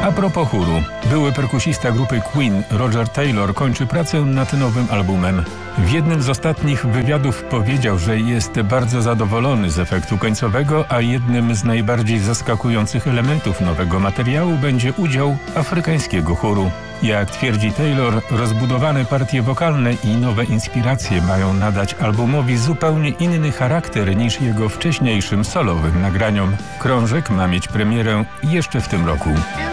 A propos chóru. Były perkusista grupy Queen, Roger Taylor, kończy pracę nad nowym albumem. W jednym z ostatnich wywiadów powiedział, że jest bardzo zadowolony z efektu końcowego, a jednym z najbardziej zaskakujących elementów nowego materiału będzie udział afrykańskiego chóru. Jak twierdzi Taylor, rozbudowane partie wokalne i nowe inspiracje mają nadać albumowi zupełnie inny charakter niż jego wcześniejszym solowym nagraniom. Krążek ma mieć premierę jeszcze w tym roku.